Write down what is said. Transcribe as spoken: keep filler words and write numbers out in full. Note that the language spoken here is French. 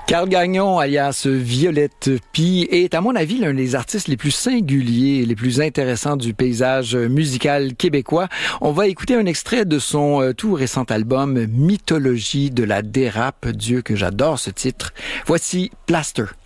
Carl Gagnon, alias Violette Py, est, à mon avis, l'un des artistes les plus singuliers et les plus intéressants du paysage musical québécois. On va écouter un extrait de son tout récent album Mythologie de la dérape. Dieu que j'adore ce titre. Voici Plaster.